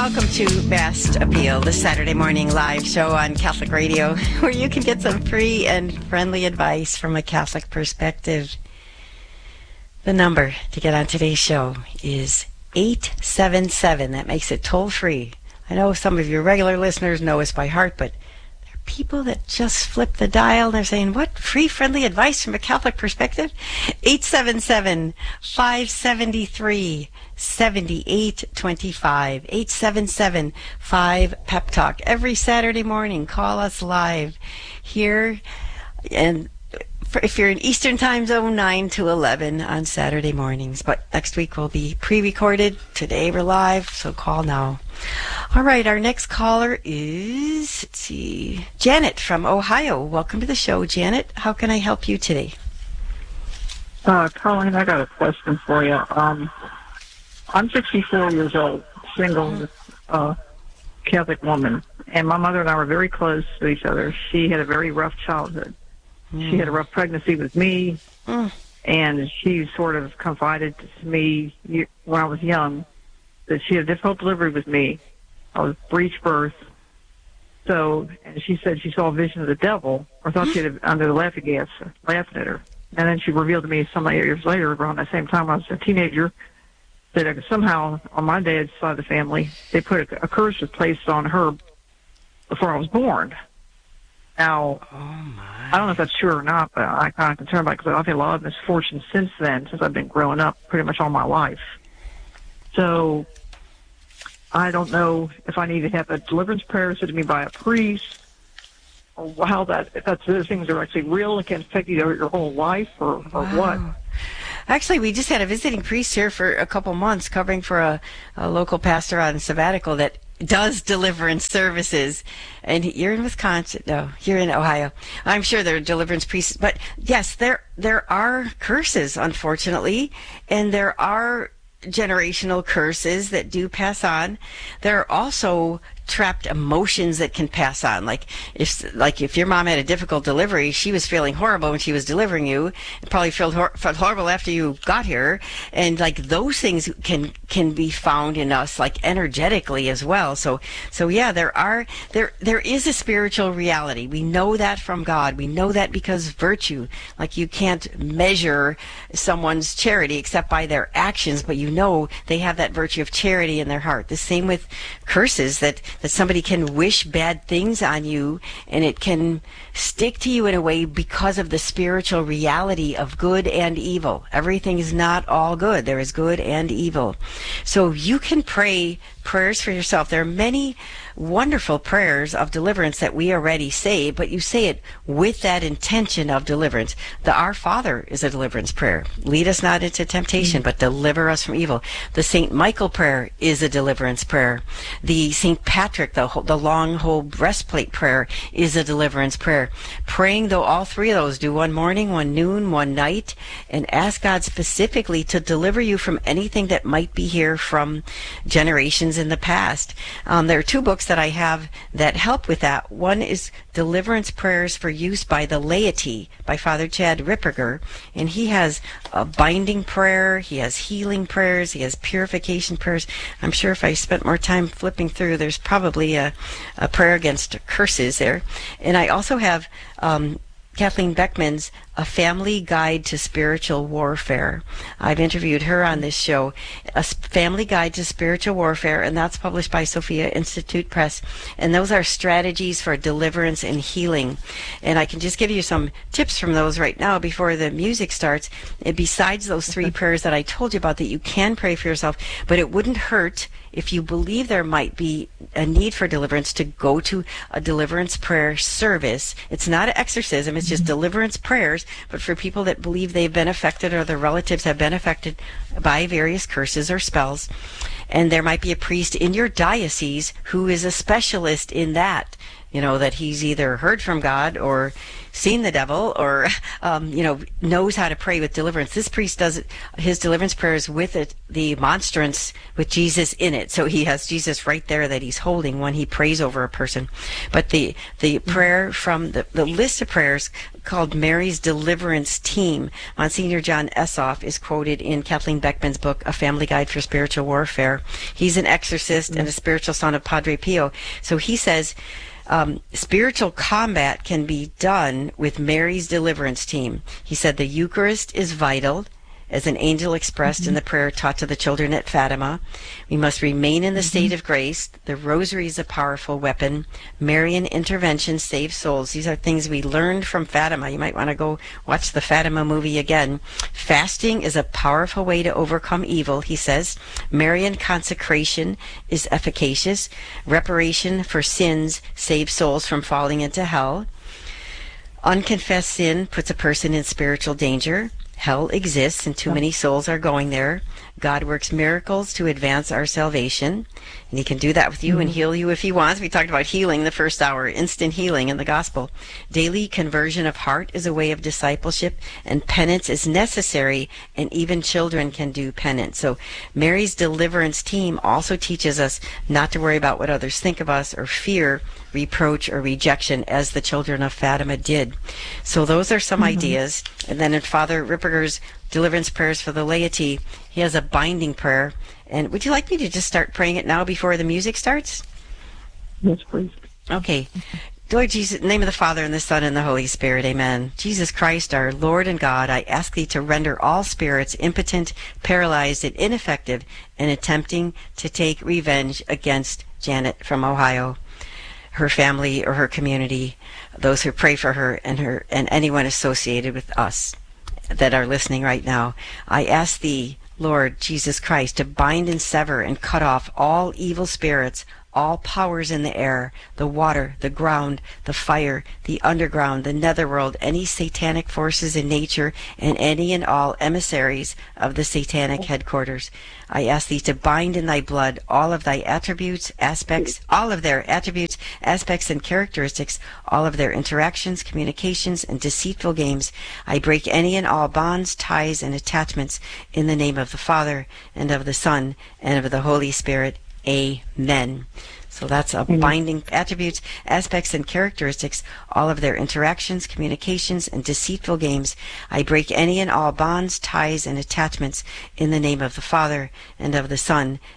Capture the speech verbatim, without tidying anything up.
Welcome to Best Appeal, the Saturday morning live show on Catholic Radio, where you can get some free and friendly advice from a Catholic perspective. The number to get on today's show is eight seven seven. That makes it toll free. I know some of your regular listeners know us by heart, but there are people that just flip the dial and they're saying, what? Free, friendly advice from a Catholic perspective? eight seven seven, five seven three, seven eight two five. eight seven seven, five pep talk. Every Saturday morning, call us live here. And for, if you're in Eastern Time Zone, nine to eleven on Saturday mornings. But next week will be pre-recorded. Today we're live, so call now. All right, our next caller is, let's see, Janet from Ohio. Welcome to the show, Janet. How can I help you today? Uh, Colleen, I got a question for you. Um, I'm sixty-four years old, single, uh, Catholic woman, and my mother and I were very close to each other. She had a very rough childhood. Mm. She had a rough pregnancy with me, mm. and she sort of confided to me when I was young that she had a difficult delivery with me. I was breech birth. So, and she said she saw a vision of the devil, or thought she had under the laughing gas, laughing at her. And then she revealed to me some eight years later, around that same time I was a teenager, that somehow on my dad's side of the family, they put a, a curse was placed on her before I was born. Now, oh my. I don't know if that's true or not, but I'm kind of concerned about it because I've had a lot of misfortune since then, since I've been growing up pretty much all my life. So I don't know if I need to have a deliverance prayer said to me by a priest, or how that, if that's those things are actually real and can affect you your whole life, or, or wow. what. Actually, we just had a visiting priest here for a couple months covering for a, a local pastor on sabbatical that does deliverance services. And you're in Wisconsin. No, you're in Ohio. I'm sure there are deliverance priests. But yes, there there are curses, unfortunately. And there are generational curses that do pass on. There are also trapped emotions that can pass on. Like if like if your mom had a difficult delivery, she was feeling horrible when she was delivering you. It probably felt, hor- felt horrible after you got here. And like those things can can be found in us, like energetically as well. So so yeah, there are there there is a spiritual reality. We know that from God. We know that because virtue, like you can't measure someone's charity except by their actions, but you know they have that virtue of charity in their heart. The same with curses, that that somebody can wish bad things on you and it can stick to you in a way because of the spiritual reality of good and evil. Everything is not all good. There is good and evil. So you can pray prayers for yourself. There are many wonderful prayers of deliverance that we already say, but you say it with that intention of deliverance. The Our Father is a deliverance prayer. Lead us not into temptation, mm-hmm. but deliver us from evil. The Saint Michael prayer is a deliverance prayer. The Saint Patrick, the, the long whole breastplate prayer, is a deliverance prayer. Praying, though, all three of those, do one morning, one noon, one night, and ask God specifically to deliver you from anything that might be here from generations in the past. Um, there are two books that I have that help with that. One is Deliverance Prayers for Use by the Laity by Father Chad Ripperger, and he has a binding prayer, he has healing prayers, he has purification prayers. I'm sure if I spent more time flipping through, there's probably a, a prayer against curses there. And I also have um, Kathleen Beckman's A Family Guide to Spiritual Warfare. I've interviewed her on this show. A Family Guide to Spiritual Warfare, and that's published by Sophia Institute Press. And those are strategies for deliverance and healing. And I can just give you some tips from those right now before the music starts. And besides those three prayers that I told you about that you can pray for yourself, but it wouldn't hurt if you believe there might be a need for deliverance to go to a deliverance prayer service. It's not an exorcism, it's just deliverance prayers, but for people that believe they've been affected or their relatives have been affected by various curses or spells. And there might be a priest in your diocese who is a specialist in that you know, that he's either heard from God or seen the devil or, um, you know, knows how to pray with deliverance. This priest does his deliverance prayers with it, the monstrance with Jesus in it. So he has Jesus right there that he's holding when he prays over a person. But the, the prayer from the, the list of prayers called Mary's Deliverance Team, Monsignor John Essoff is quoted in Kathleen Beckman's book, A Family Guide for Spiritual Warfare. He's an exorcist and a spiritual son of Padre Pio. So he says, Um, spiritual combat can be done with Mary's Deliverance Team. He said the Eucharist is vital, as an angel expressed mm-hmm. in the prayer taught to the children at Fatima. We must remain in the mm-hmm. state of grace. The rosary is a powerful weapon. Marian intervention saves souls. These are things we learned from Fatima. You might want to go watch the Fatima movie again. Fasting is a powerful way to overcome evil, he says. Marian consecration is efficacious. Reparation for sins saves souls from falling into hell. Unconfessed sin puts a person in spiritual danger. Hell exists and too many souls are going there. God works miracles to advance our salvation. And he can do that with you mm-hmm. and heal you if he wants. We talked about healing the first hour, instant healing in the gospel. Daily conversion of heart is a way of discipleship, and penance is necessary, and even children can do penance. So Mary's Deliverance Team also teaches us not to worry about what others think of us or fear reproach or rejection, as the children of Fatima did. So those are some mm-hmm. ideas. And then in Father Ripperger's Deliverance Prayers for the Laity, he has a binding prayer. And would you like me to just start praying it now before the music starts? Yes, please. Okay. Lord Jesus, in the name of the Father, and the Son, and the Holy Spirit, amen. Jesus Christ, our Lord and God, I ask thee to render all spirits impotent, paralyzed, and ineffective in attempting to take revenge against Janet from Ohio, her family or her community, those who pray for her, and her and anyone associated with us that are listening right now. I ask thee, Lord Jesus Christ, to bind and sever and cut off all evil spirits, all powers in the air, the water, the ground, the fire, the underground, the netherworld, any satanic forces in nature, and any and all emissaries of the satanic headquarters. I ask thee to bind in thy blood all of thy attributes, aspects, all of their attributes, aspects, and characteristics, all of their interactions, communications, and deceitful games. I break any and all bonds, ties, and attachments in the name of the Father, and of the Son, and of the Holy Spirit. Amen. So that's a Amen. Binding attributes, aspects, and characteristics, all of their interactions, communications, and deceitful games. I break any and all bonds, ties, and attachments in the name of the Father, and of the Son,